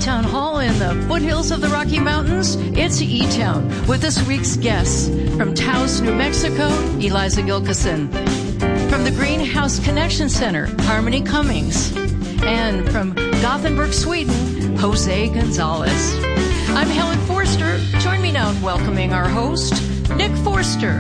E-Town Hall in the foothills of the Rocky Mountains. It's E-Town with this week's guests from Taos, New Mexico, Eliza Gilkyson. From the Greenhouse Connection Center, Harmony Cummings. And from Gothenburg, Sweden, Jose Gonzalez. I'm Helen Forster. Join me now in welcoming our host, Nick Forster.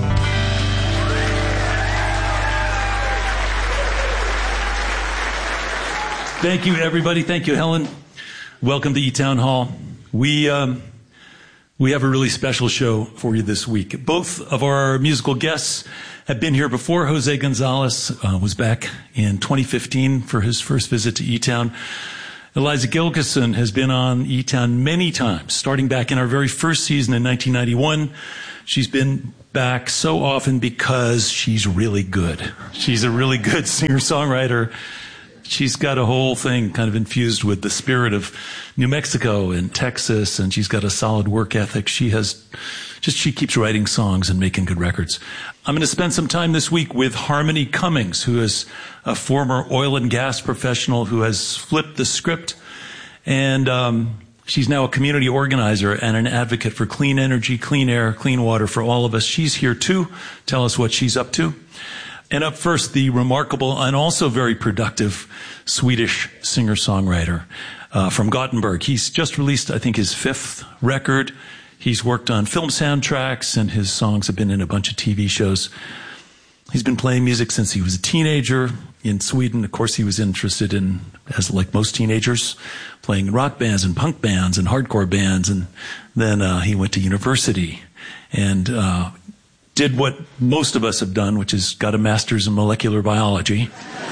Thank you, everybody. Thank you, Helen. Welcome to E-Town Hall. We have a really special show for you this week. Both of our musical guests have been here before. Jose Gonzalez was back in 2015 for his first visit to E-Town. Eliza Gilkyson has been on E-Town many times, starting back in our very first season in 1991. She's been back so often because she's really good. She's a really good singer-songwriter. She's got a whole thing kind of infused with the spirit of New Mexico and Texas, and she's got a solid work ethic. She keeps writing songs and making good records. I'm going to spend some time this week with Harmony Cummings, who is a former oil and gas professional who has flipped the script, and she's now a community organizer and an advocate for clean energy, clean air, clean water for all of us. She's here to tell us what she's up to. And up first, the remarkable and also very productive Swedish singer-songwriter from Gothenburg. He's just released, I think, his 5th record. He's worked on film soundtracks, and his songs have been in a bunch of TV shows. He's been playing music since he was a teenager in Sweden. Of course, he was interested in, as like most teenagers, playing rock bands and punk bands and hardcore bands. And then he went to university and did what most of us have done, which is got a master's in molecular biology.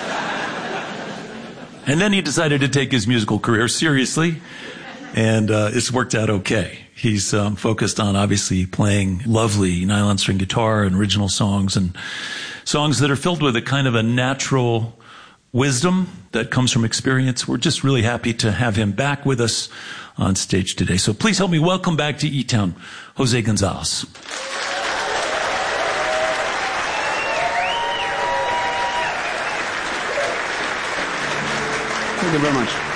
And then he decided to take his musical career seriously, and it's worked out okay. He's focused on obviously playing lovely nylon string guitar and original songs, and songs that are filled with a kind of a natural wisdom that comes from experience. We're just really happy to have him back with us on stage today. So please help me welcome back to E-Town, Jose Gonzalez. Thank you very much.